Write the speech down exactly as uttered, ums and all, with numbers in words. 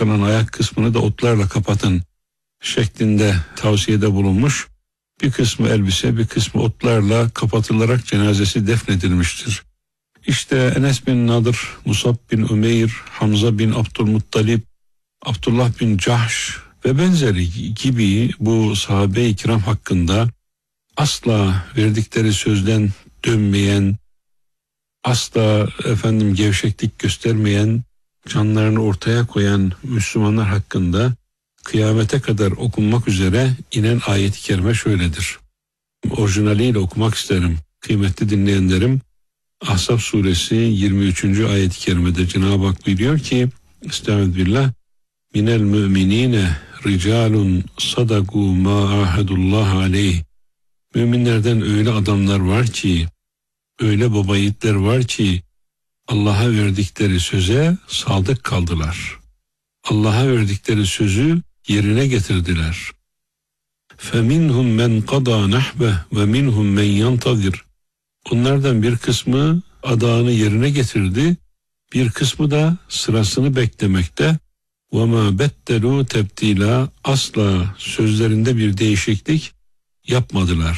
kalan ayak kısmını da otlarla kapatın şeklinde tavsiyede bulunmuş. Bir kısmı elbise, bir kısmı otlarla kapatılarak cenazesi defnedilmiştir. İşte Enes bin Nadır, Musab bin Ümeyr, Hamza bin Abdülmuttalib, Abdullah bin Cahş ve benzeri gibi bu sahabe-i kiram hakkında asla verdikleri sözden dönmeyen, asla efendim gevşeklik göstermeyen, canlarını ortaya koyan Müslümanlar hakkında kıyamete kadar okunmak üzere inen ayet-i kerime şöyledir. Orijinaliyle okumak isterim. Kıymetli dinleyenlerim, Ahzab suresi yirmi üçüncü ayet-i kerimede Cenab-ı Hak buyuruyor ki, Estağfirullah, minel müminine ricalun sadaku ma ahadullah aleyh. Müminlerden öyle adamlar var ki, öyle baba yiğitler var ki Allah'a verdikleri söze sadık kaldılar. Allah'a verdikleri sözü yerine getirdiler. فَمِنْهُمْ مَنْ قَضَى نَحْبَهُ وَمِنْهُمْ مَنْ يَنْتَظِرُ. Onlardan bir kısmı adağını yerine getirdi, bir kısmı da sırasını beklemekte. وَمَا بَتَّلُوا تَبْدِيلًا. Asla sözlerinde bir değişiklik yapmadılar.